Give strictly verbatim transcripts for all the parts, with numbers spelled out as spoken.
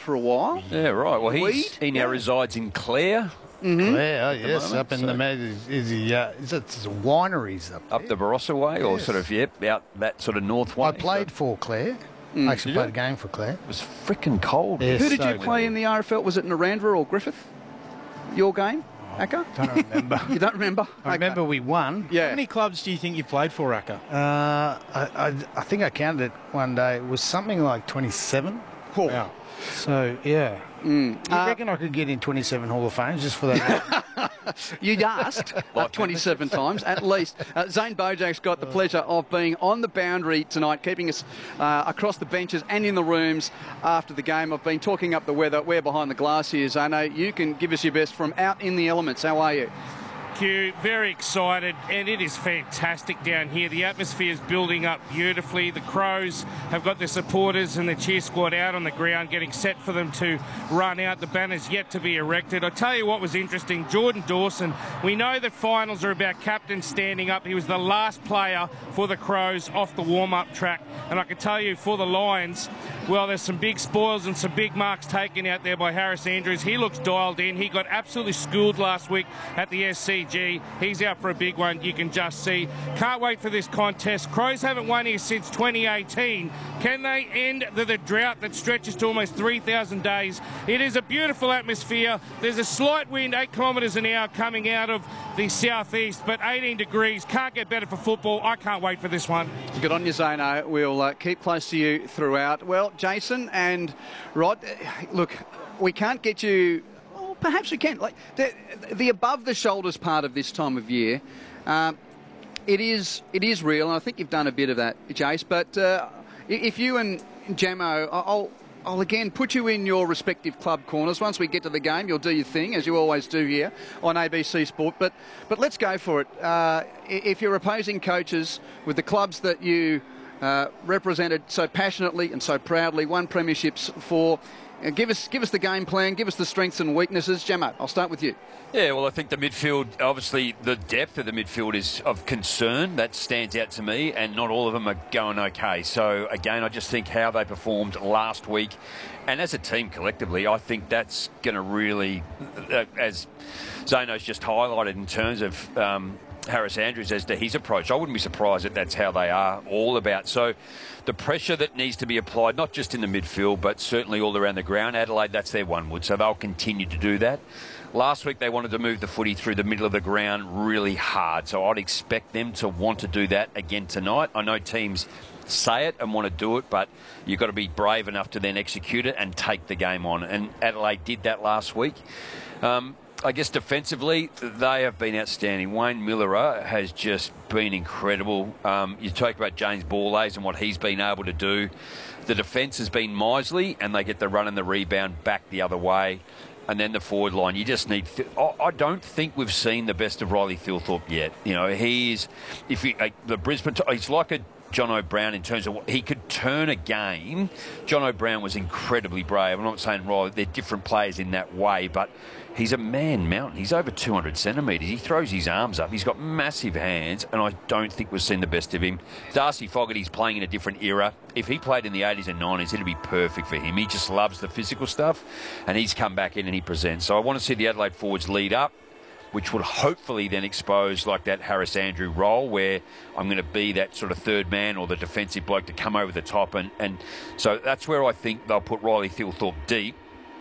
for a while. Yeah, right. Well, he's, Weed? he now Yeah. resides in Clare. Mm-hmm. Clare, yes, moment, up in so. the med- is, is he? Uh, is it is it wineries up Up there? the Barossa way, or Yes. sort of, yep, out that sort of north way. I played for Clare. Mm. I actually Did you? played a game for Clare. It was freaking cold. Yes. Who did so you play in the R F L? Was it Narandra or Griffith? Your game, Acker? Don't remember. You don't remember? I remember we won. Yeah. How many clubs do you think you played for, Acker? Uh, I, I, I think I counted it one day. It was something like twenty-seven. Oh. Wow. So, yeah. Mm. You Uh, reckon I could get in twenty-seven Hall of Fames just for that? You asked like twenty-seven times at least. Uh, Zane Bojak's got the pleasure of being on the boundary tonight, keeping us uh, across the benches and in the rooms after the game. I've been talking up the weather. We're behind the glass here, Zane. You can give us your best from out in the elements. How are you? You very excited, and it is fantastic down here. The atmosphere is building up beautifully. The Crows have got their supporters and the cheer squad out on the ground getting set for them to run out. The banner's yet to be erected. I tell you what was interesting, Jordan Dawson, we know that finals are about captains standing up. He was the last player for the Crows off the warm-up track, and I can tell you for the Lions, well, there's some big spoils and some big marks taken out there by Harris Andrews. He looks dialed in. He got absolutely schooled last week at the S C G. He's out for a big one, you can just see. Can't wait for this contest. Crows haven't won here since twenty eighteen. Can they end the, the drought that stretches to almost three thousand days? It is a beautiful atmosphere. There's a slight wind, eight kilometres an hour, coming out of the southeast, but eighteen degrees. Can't get better for football. I can't wait for this one. Good on you, Zano. We'll uh, keep close to you throughout. Well, Jason and Rod, look, we can't get you... Well, perhaps we can. Like the, the above-the-shoulders part of this time of year, um, it is it is real, and I think you've done a bit of that, Jace. But uh, if you and Jamo, I'll... I'll again put you in your respective club corners. Once we get to the game, you'll do your thing, as you always do here on A B C Sport. But but let's go for it. Uh, if you're opposing coaches with the clubs that you uh, represented so passionately and so proudly, won premierships for, uh, give us give us the game plan, give us the strengths and weaknesses. Gemma, I'll start with you. Yeah, well, I think the midfield, obviously the depth of the midfield is of concern. That stands out to me, and not all of them are going okay. So, again, I just think how they performed last week, and as a team collectively, I think that's going to really, uh, as Zano's just highlighted in terms of um, Harris Andrews as to his approach, I wouldn't be surprised that that's how they are all about. So the pressure that needs to be applied, not just in the midfield, but certainly all around the ground. Adelaide, that's their one wood, so they'll continue to do that. Last week, they wanted to move the footy through the middle of the ground really hard, so I'd expect them to want to do that again tonight. I know teams say it and want to do it, but you've got to be brave enough to then execute it and take the game on, and Adelaide did that last week. Um, I guess defensively, they have been outstanding. Wayne Miller has just been incredible. Um, you talk about James Borlase and what he's been able to do. The defence has been miserly, and they get the run and the rebound back the other way. And then the forward line, you just need... Th- I don't think we've seen the best of Riley Thilthorpe yet. You know, he's... if he, uh, the Brisbane... He's like a John O'Brien in terms of what he could turn a game. John O'Brien was incredibly brave. I'm not saying Riley... They're different players in that way, but he's a man mountain. He's over two hundred centimetres. He throws his arms up. He's got massive hands, and I don't think we've seen the best of him. Darcy Fogarty's playing in a different era. If he played in the eighties and nineties, it'd be perfect for him. He just loves the physical stuff, and he's come back in and he presents. So I want to see the Adelaide forwards lead up, which would hopefully then expose like that Harris Andrew role where I'm going to be that sort of third man or the defensive bloke to come over the top. And, and so that's where I think they'll put Riley Thilthorpe deep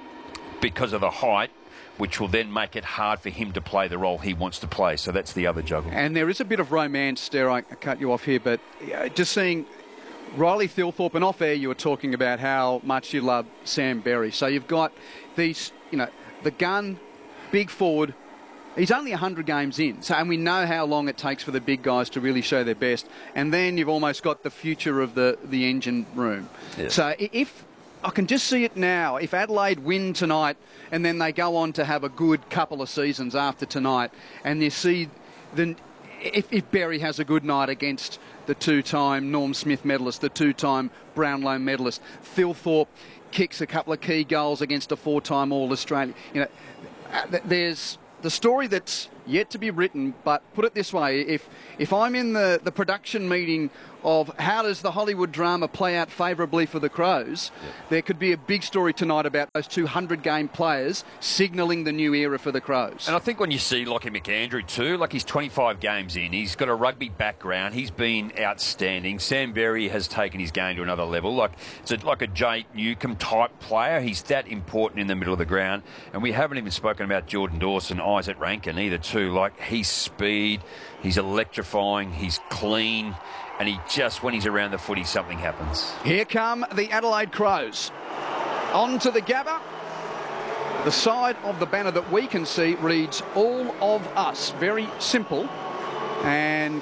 because of the height, which will then make it hard for him to play the role he wants to play. So that's the other juggle. And there is a bit of romance, dare I cut you off here, but uh, just seeing Riley Thilthorpe, and off air you were talking about how much you love Sam Berry. So you've got these, you know, the gun, big forward. He's only one hundred games in, so, and we know how long it takes for the big guys to really show their best. And then you've almost got the future of the, the engine room. Yeah. So if... I can just see it now. If Adelaide win tonight and then they go on to have a good couple of seasons after tonight, and you see then if, if Berry has a good night against the two-time Norm Smith medalist, the two-time Brownlow medalist, Thilthorpe kicks a couple of key goals against a four-time All-Australian. You know, there's the story that's yet to be written, but put it this way, if if I'm in the, the production meeting of how does the Hollywood drama play out favourably for the Crows, yep. there could be a big story tonight about those two hundred game players signalling the new era for the Crows. And I think when you see Lockie McAndrew too, like he's twenty-five games in, he's got a rugby background, he's been outstanding. Sam Berry has taken his game to another level. Like it's a, like a Jake Newcomb type player. He's that important in the middle of the ground. And we haven't even spoken about Jordan Dawson, Isaac Rankin either too. Like he's speed, he's electrifying, he's clean. And he just, when he's around the footy, something happens. Here come the Adelaide Crows. On to the Gabba. The side of the banner that we can see reads All of Us. Very simple. And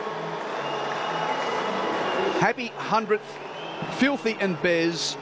happy hundredth, Filthy and Bez.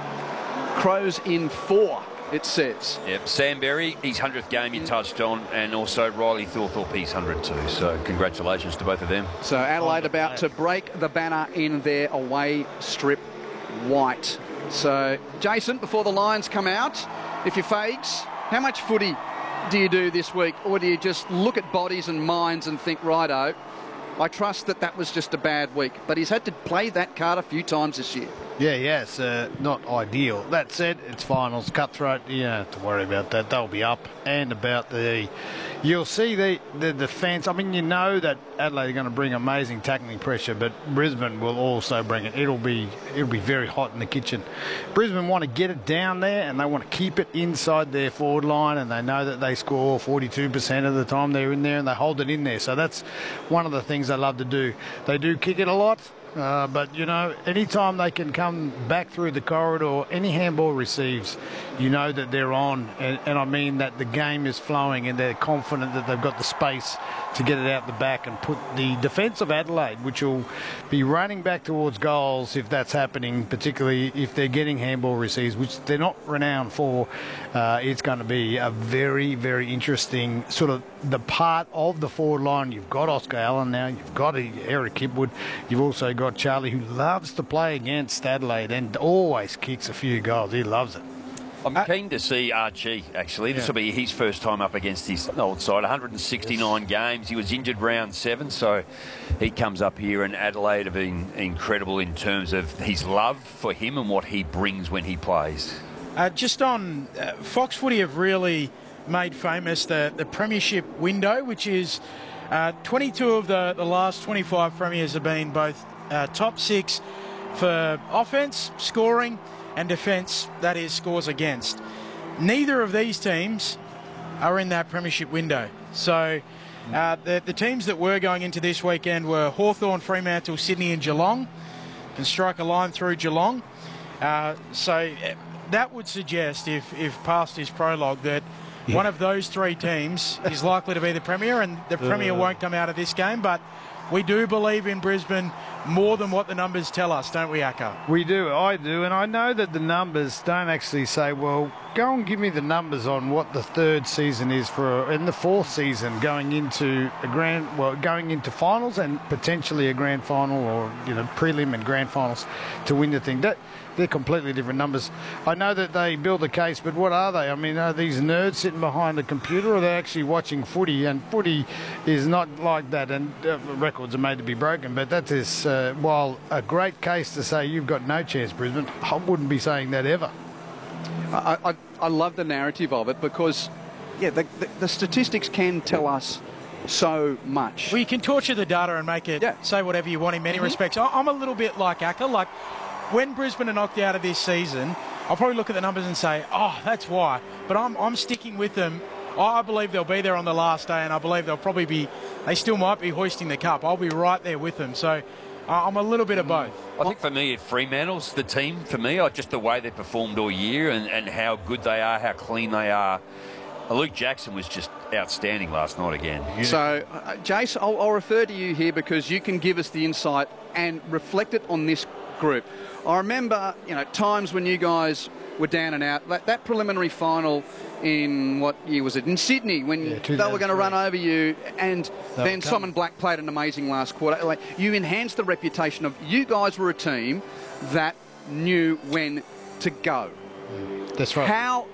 Crows in four, it says. Yep, Sam Berry, his hundredth game he touched on, and also Riley Thorthorpe, his hundred too. So congratulations to both of them. So Adelaide about to break the banner in their away strip white. So, Jason, before the Lions come out, if you're Fags, how much footy do you do this week? Or do you just look at bodies and minds and think, righto, I trust that that was just a bad week. But he's had to play that card a few times this year. Yeah, yeah, it's uh, not ideal. That said, it's finals, cutthroat. You don't have to worry about that. They'll be up. And about the... You'll see the, the defence. I mean, you know that Adelaide are going to bring amazing tackling pressure, but Brisbane will also bring it. It'll be it'll be very hot in the kitchen. Brisbane want to get it down there, and they want to keep it inside their forward line, and they know that they score forty-two percent of the time they're in there, and they hold it in there. So that's one of the things they love to do. They do kick it a lot. Uh, but, you know, anytime they can come back through the corridor, any handball receives, you know that they're on. And, and I mean that the game is flowing and they're confident that they've got the space to get it out the back and put the defence of Adelaide, which will be running back towards goals if that's happening, particularly if they're getting handball receives, which they're not renowned for. Uh, it's going to be a very, very interesting sort of the part of the forward line. You've got Oscar Allen now, you've got Eric Kipwood, you've also got Charlie, who loves to play against Adelaide and always kicks a few goals. He loves it. I'm keen to see Archie, actually. This yeah. will be his first time up against his old side. one hundred sixty-nine yes. games. He was injured round seven, so he comes up here, and Adelaide have been incredible in terms of his love for him and what he brings when he plays. Uh, just on, uh, Fox Footy have really made famous the, the premiership window, which is uh, twenty-two of the, the last twenty-five premiers have been both uh, top six for offence, scoring, and defence, that is, scores against. Neither of these teams are in that premiership window. So uh, the, the teams that were going into this weekend were Hawthorn, Fremantle, Sydney and Geelong. Can strike a line through Geelong. Uh, so that would suggest, if, if past his prologue, that yeah. one of those three teams is likely to be the premier, and the premier uh. won't come out of this game. But we do believe in Brisbane more than what the numbers tell us, don't we, Akka? We do, I do, and I know that the numbers don't actually say, well, go and give me the numbers on what the third season is for, in the fourth season, going into a grand, well, going into finals and potentially a grand final, or, you know, prelim and grand finals to win the thing. That, they're completely different numbers. I know that they build a case, but what are they? I mean, are these nerds sitting behind a computer, or are they actually watching footy? And footy is not like that, and uh, records are made to be broken, but that is, uh, while a great case to say you've got no chance, Brisbane, I wouldn't be saying that ever. I, I, I love the narrative of it because, yeah, the, the, the statistics can tell us so much. Well, you can torture the data and make it yeah. say whatever you want in many mm-hmm. respects. I, I'm a little bit like Akka. Like, when Brisbane are knocked out of this season, I'll probably look at the numbers and say, oh, that's why. But I'm, I'm sticking with them. I believe they'll be there on the last day, and I believe they'll probably be, they still might be hoisting the cup. I'll be right there with them. So uh, I'm a little bit of both. I think for me, Fremantle's the team for me. Just the way they performed all year and, and how good they are, how clean they are. Luke Jackson was just outstanding last night again. So, uh, Jace, I'll, I'll refer to you here because you can give us the insight and reflect it on this group. I remember, you know, times when you guys were down and out. That, that preliminary final in, what year was it? In Sydney, when yeah, they were going to run over you, and that then Simon Black played an amazing last quarter. Like, you enhanced the reputation of you guys were a team that knew when to go. That's right. How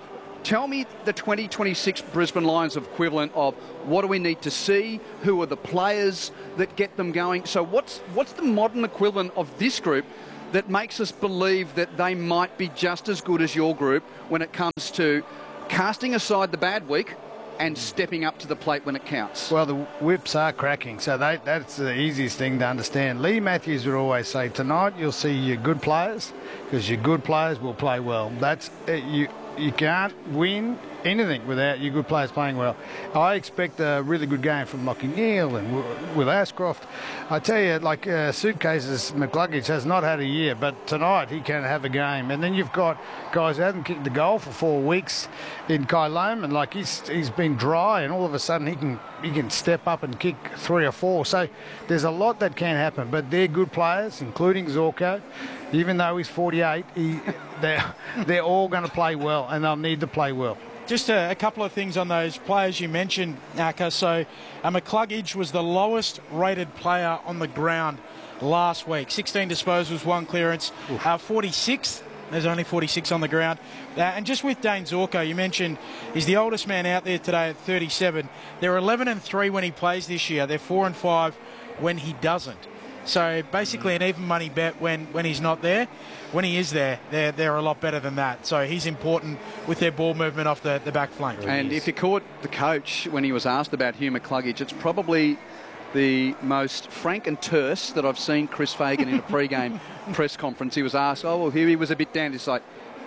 tell me the twenty twenty-six Brisbane Lions equivalent of what do we need to see, who are the players that get them going. So what's what's the modern equivalent of this group that makes us believe that they might be just as good as your group when it comes to casting aside the bad week and stepping up to the plate when it counts? Well, the whips are cracking, so they, that's the easiest thing to understand. Lee Matthews would always say, tonight you'll see your good players, because your good players will play well. That's uh, you. You can't win anything without your good players playing well. I expect a really good game from Lockie Neal and Will Ashcroft. I tell you, like uh, Suitcases McCluggage has not had a year, but tonight he can have a game. And then you've got guys who haven't kicked the goal for four weeks in Kai Loman, like he's he's been dry, and all of a sudden he can he can step up and kick three or four. So there's a lot that can happen, but they're good players, including Zorko. Even though he's forty-eight, he, they're, they're all going to play well, and they'll need to play well. Just a, a couple of things on those players you mentioned, Naka. So uh, McCluggage was the lowest rated player on the ground last week. sixteen disposals, one clearance, uh, forty-sixth. There's only forty-six on the ground. Uh, and just with Dane Zorko, you mentioned he's the oldest man out there today at thirty-seven. They're eleven and three when he plays this year. They're four and five when he doesn't. So basically an even money bet when, when he's not there. When he is there, they're, they're a lot better than that. So he's important with their ball movement off the, the back flank. And if you caught the coach when he was asked about Hugh McCluggage, it's probably the most frank and terse that I've seen Chris Fagan in a pre-game press conference. He was asked, oh, well, here he was a bit down. It's like,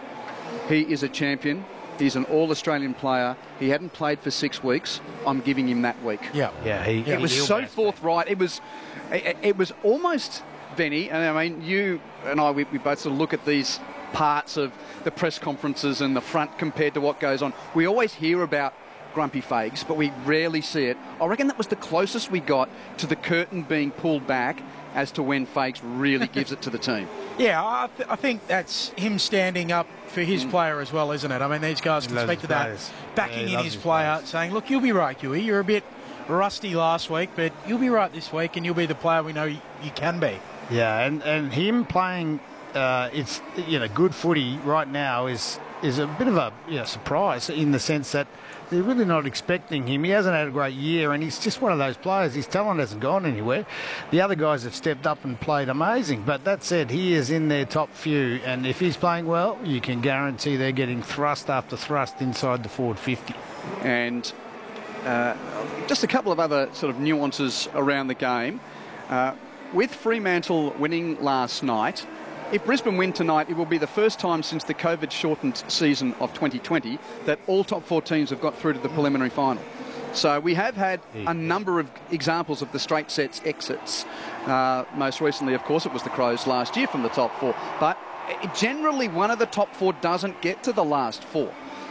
he is a champion. He's an all-Australian player. He hadn't played for six weeks. I'm giving him that week. Yeah, yeah. He, it was so forthright. It was, it, it was almost, Benny, and I mean, you and I, we, we both sort of look at these parts of the press conferences and the front compared to what goes on. We always hear about Grumpy Fags, but we rarely see it. I reckon that was the closest we got to the curtain being pulled back as to when Fags really gives it to the team. Yeah, I, th- I think that's him standing up for his mm. player as well, isn't it? I mean, these guys can speak to that, backing yeah, in his, his player, players. Saying, look, you'll be right, Huey. You're a bit rusty last week, but you'll be right this week, and you'll be the player we know you, you can be. Yeah, and, and him playing, uh, it's you know, good footy right now is is a bit of a you know, surprise in the sense that they're really not expecting him. He hasn't had a great year, and he's just one of those players. His talent hasn't gone anywhere. The other guys have stepped up and played amazing. But that said, he is in their top few, and if he's playing well, you can guarantee they're getting thrust after thrust inside the forward fifty. And uh, just a couple of other sort of nuances around the game. Uh, with Fremantle winning last night, if Brisbane win tonight, it will be the first time since the COVID-shortened season of twenty twenty that all top four teams have got through to the preliminary final. So we have had a number of examples of the straight sets exits. Uh, most recently, of course, it was the Crows last year from the top four. But generally, one of the top four doesn't get to the last four.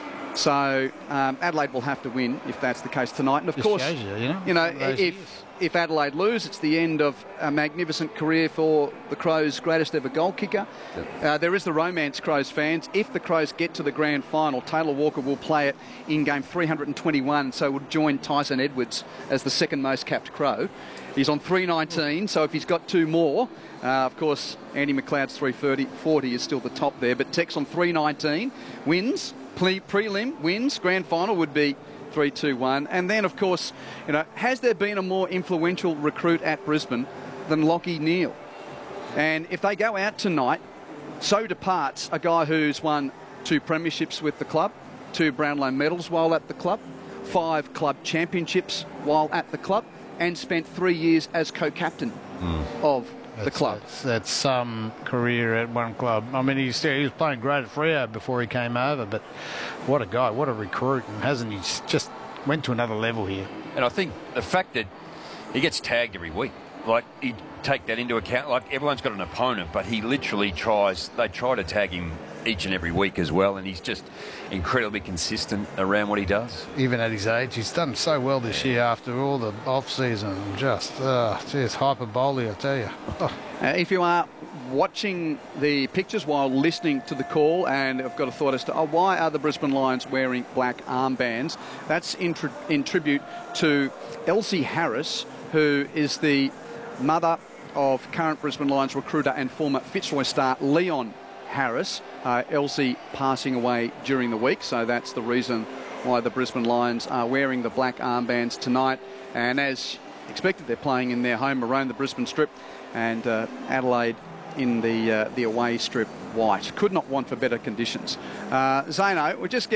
So um, Adelaide will have to win if that's the case tonight. And of Just course, shows you, you know, you know if if, if Adelaide lose, it's the end of a magnificent career for the Crows' greatest ever goal kicker. Yep. Uh, there is the romance, Crows fans. If the Crows get to the grand final, Taylor Walker will play it in game three hundred twenty-one, so will join Tyson Edwards as the second most capped Crow. He's on three nineteen, so if he's got two more, uh, of course, Andy McLeod's three forty is still the top there. But Tex on three nineteen, wins, pre- prelim, wins, grand final would be three two one. And then, of course, you know, has there been a more influential recruit at Brisbane than Lockie Neal? And if they go out tonight, so departs a guy who's won two premierships with the club, two Brownlow medals while at the club, five club championships while at the club, and spent three years as co-captain mm. of that's, the club. That's, that's some career at one club. I mean, he's, he was playing great at Freo before he came over, but what a guy, what a recruit, and hasn't he just went to another level here. And I think the fact that he gets tagged every week, like, you take that into account. Like, everyone's got an opponent, but he literally tries, they try to tag him each and every week as well, and he's just incredibly consistent around what he does. Even at his age, he's done so well this year after all the off-season. Just, uh, just hyperbole, I tell you. Oh. Uh, if you are watching the pictures while listening to the call, and I've got a thought as to oh, why are the Brisbane Lions wearing black armbands, that's in, tri- in tribute to Elsie Harris, who is the mother of current Brisbane Lions recruiter and former Fitzroy star Leon Harris. Uh, Elsie passing away during the week, so that's the reason why the Brisbane Lions are wearing the black armbands tonight. And as expected, they're playing in their home around the Brisbane Strip, and uh, Adelaide in the uh, the away strip white. Could not want for better conditions. Uh, Zano, we're just getting